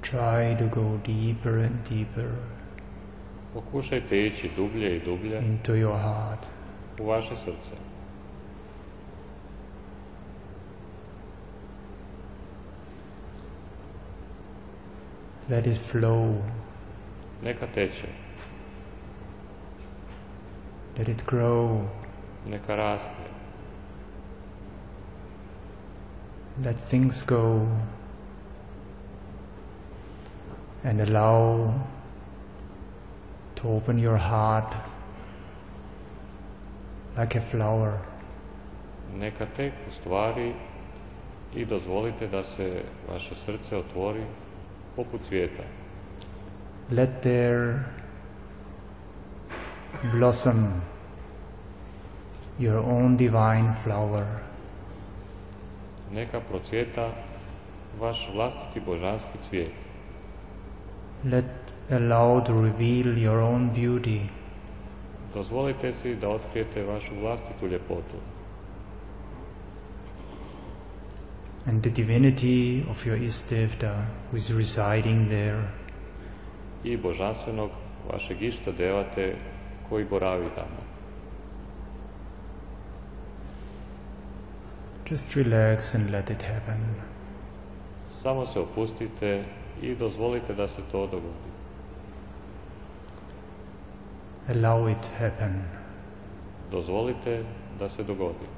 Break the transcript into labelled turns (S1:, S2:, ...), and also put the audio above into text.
S1: Try to go deeper and deeper
S2: Pokušajte ići dublje i dublje
S1: into your heart.
S2: u vaše srce.
S1: Let it flow.
S2: Neka teče,
S1: Let it grow.
S2: neka raste,
S1: Let things go. And allow to open your heart like a flower.
S2: neka teku stvari i dozvolite da se vaše srce otvori poput cvijeta.
S1: Let there blossom your own divine flower.
S2: Neka procvjeta vaš vlastiti božanski cvijet.
S1: Let allow to reveal your own beauty.
S2: Dozvolite si da otkrijete vašu vlastitu ljepotu
S1: And the divinity of your Ishtavta who is residing there.
S2: i božanstvenog vašeg išta devate koji boravi tamo.
S1: Just relax and let it happen.
S2: Samo se opustite i dozvolite da se to dogodi.
S1: Allow it happen.
S2: Dozvolite da se dogodi.